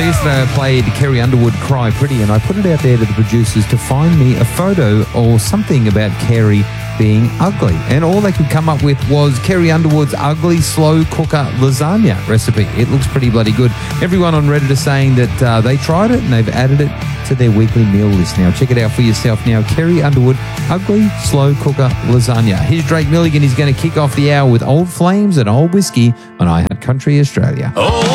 yesterday I played Carrie Underwood Cry Pretty, and I put it out there to the producers to find me a photo or something about Carrie being ugly. And all they could come up with was Carrie Underwood's ugly slow cooker lasagna recipe. It looks pretty bloody good. Everyone on Reddit is saying that they tried it and they've added it to their weekly meal list now. Check it out for yourself now. Carrie Underwood, ugly slow cooker lasagna. Here's Drake Milligan. He's going to kick off the hour with Old Flames and Old Whiskey on iHeart Country Australia. Oh.